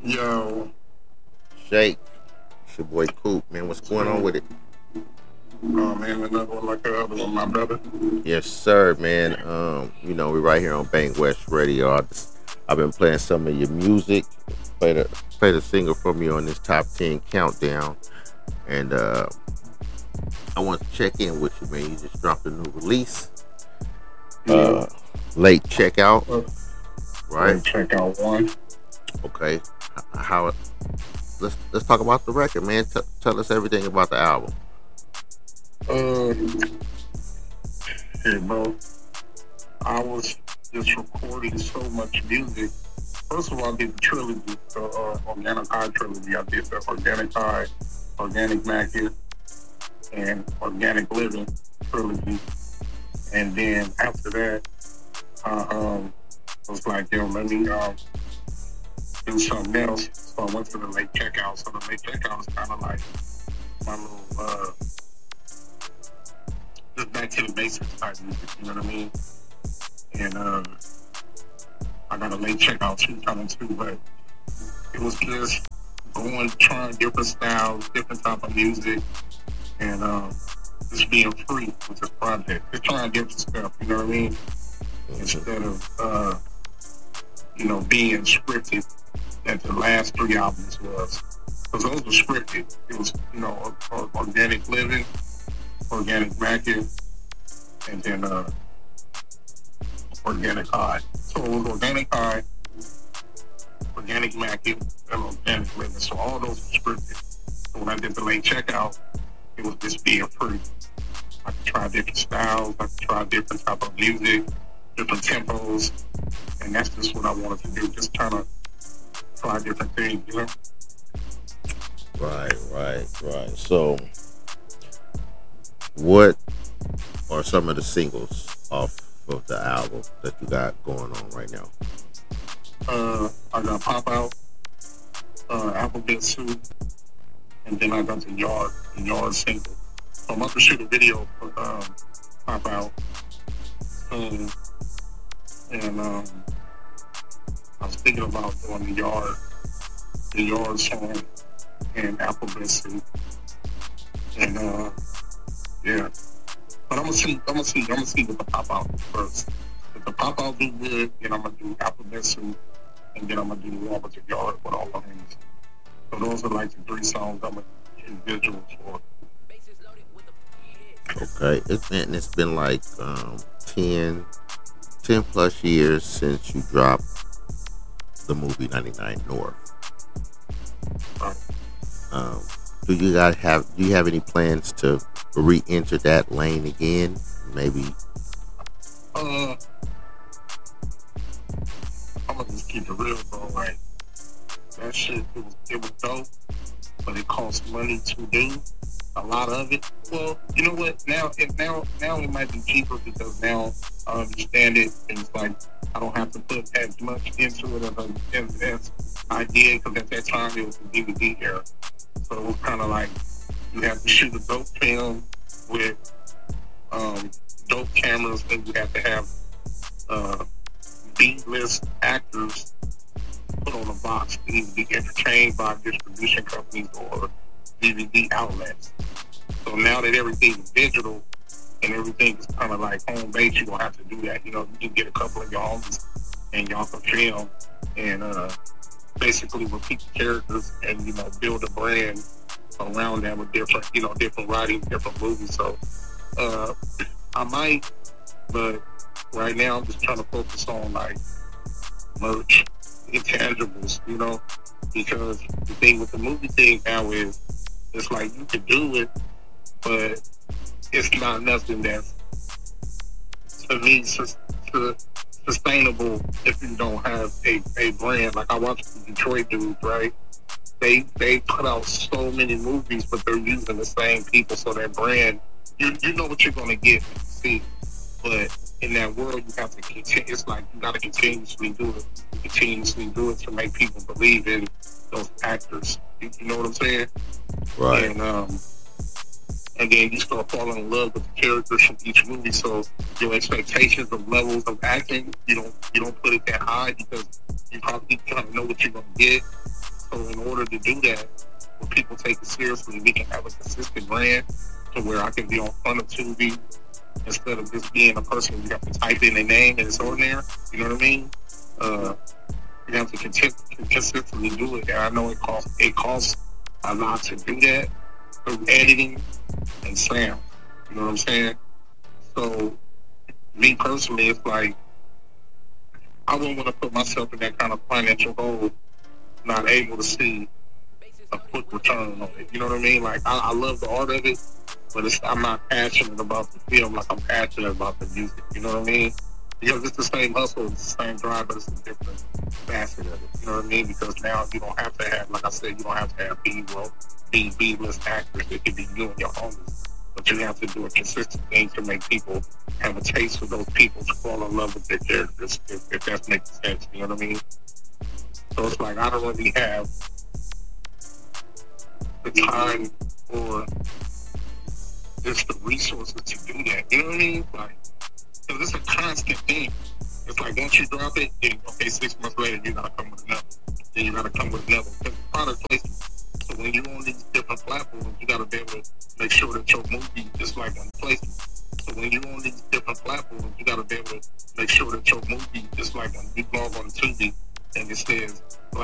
Yo, Shake, it's your boy Coop, man. What's going on so, with it? oh man, another one like the other one, my brother. Yes, sir, man. We're right here on Bank West Radio. I've been playing some of your music. Play the singer for me on this top 10 countdown, and I want to check in with you, man. You just dropped a new release, Yeah, late checkout, uh, right? check out one. Okay. How? Let's talk about the record, man. Tell us everything about the album. Uh, hey, bro, I was just recording so much music. First of all, I did the trilogy, the Organic High trilogy. I did the Organic High, Organic Market, and Organic Living trilogy. And then after that, I was like, yo, let me do something else. So I went to the late checkout. So the late checkout is kind of like my little just back to the basics type music. You know what I mean? And I got a late checkout too coming too, but it was just going trying different styles, different type of music, and just being free with this project. Just trying different stuff. You know what I mean? Instead of being scripted that the last three albums was. Because those were scripted. It was, Organic Living, Organic Market, and then Organic High. So it was Organic High, Organic Market, and Organic Living. So all those were scripted. So when I did the late checkout, it was just being free. I could try different styles, I could try different type of music, different tempos, and that's just what I wanted to do. Just kind of try different things, you know? Right. So, what are some of the singles off of the album that you got going on right now? I got Pop Out, Alphabet Soup, and then I got the Yard single. So I'm about to shoot a video for Pop Out. And I was thinking about doing the Yard song and Alphabet Soup. And yeah. But I'm gonna see what the Pop Out do first. If the Pop Out do good, then I'm gonna do Alphabet Soup, and then I'm gonna do the one with the Yard with all the hands. So those are like the three songs I'm gonna do visuals for. Okay, it's been like 10 plus years since you dropped the movie 99 North. Right. Um, do you have any plans to re-enter that lane again? Maybe. I'm gonna just keep it real, bro. Like that shit, it was dope, but it costs money to do a lot of it. Well, you know what? Now it might be cheaper because now I understand it, and it's like I don't have to put as much into it as I did, because at that time it was the DVD era. So it was kind of like you have to shoot a dope film with dope cameras, and you have to have B-list actors put on a box that need to be entertained by distribution companies or DVD outlets. So now that everything is digital and everything is kind of like home base, you don't have to do that. You know, you can get a couple of your homies and y'all can film and basically repeat the characters and, build a brand around them with different writing, different movies. So I might, but right now I'm just trying to focus on like merch, intangibles, because the thing with the movie thing now is it's like you can do it, but it's not nothing that's, to me, sustainable if you don't have a brand. Like I watch the Detroit dudes, right? They put out so many movies, but they're using the same people, so that brand, you know what you're gonna get when you see it. But in that world, you have to continue. It's like you got to continuously do it to make people believe in those actors. You know what I'm saying? Right. And then you start falling in love with the characters from each movie. So your expectations of levels of acting, you don't put it that high because you probably kind of know what you're gonna get. So in order to do that, where people take it seriously, we can have a consistent brand to where I can be on front of Tubi instead of just being a person you have to type in a name and it's on there. You know what I mean? You have to consistently do it. And I know it costs a lot to do that through editing and sound. You know what I'm saying? So me personally, it's like I wouldn't want to put myself in that kind of financial hole, not able to see a quick return on it. You know what I mean? Like I love the art of it, but I'm not passionate about the film like I'm passionate about the music. You know what I mean? Because it's the same hustle, it's the same drive, but it's a different facet of it. You know what I mean? Because now you don't have to have, like I said, you don't have to have B-list actors. It can be you and your homies. But you have to do a consistent thing to make people have a taste for those people to fall in love with their characters, if that makes sense. You know what I mean? So it's like I don't really have the time or just the resources to do that. You know what I mean? Like, because it's a constant thing. It's like once you drop it, then, okay, 6 months later, you gotta come with another. Then you gotta come with another. Because the product placement. So when you're on these different platforms, you gotta be able to make sure that your movie is like on placement. So when you're on these different platforms, you gotta be able to make sure that your movie is like when you log on Tubi and it says